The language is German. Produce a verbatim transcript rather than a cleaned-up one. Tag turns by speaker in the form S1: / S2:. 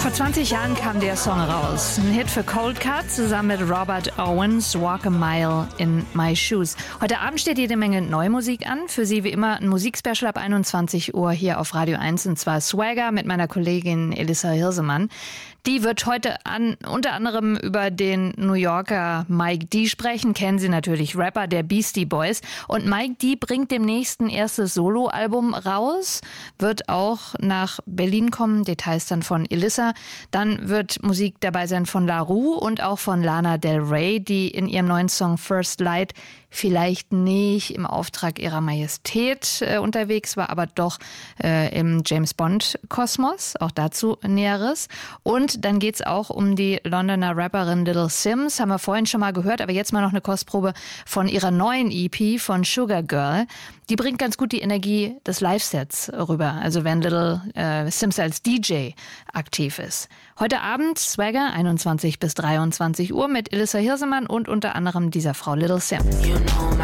S1: Vor zwanzig Jahren kam der Song raus. Ein Hit für Cold Cut zusammen mit Robert Owens, Walk a Mile in My Shoes. Heute Abend steht jede Menge Neumusik an. Für Sie wie immer ein Musikspecial ab einundzwanzig Uhr hier auf Radio eins, und zwar Swagger mit meiner Kollegin Elissa Hirsemann. Die wird heute an, unter anderem über den New Yorker Mike D sprechen. Kennen Sie natürlich, Rapper der Beastie Boys. Und Mike D bringt demnächst ein erstes Soloalbum raus, wird auch nach Berlin kommen, Details dann von Elissa. Dann wird Musik dabei sein von La Roux und auch von Lana Del Rey, die in ihrem neuen Song First Light vielleicht nicht im Auftrag ihrer Majestät äh, unterwegs war, aber doch äh, im James-Bond-Kosmos. Auch dazu Näheres. Und dann geht's auch um die Londoner Rapperin Little Simz. Haben wir vorhin schon mal gehört, aber jetzt mal noch eine Kostprobe von ihrer neuen E P von Sugar Girl. Die bringt ganz gut die Energie des Live-Sets rüber, also wenn Little äh, Simz als D J aktiv ist. Heute Abend Swagger, einundzwanzig bis dreiundzwanzig Uhr mit Elissa Hirsemann und unter anderem dieser Frau Little Simz.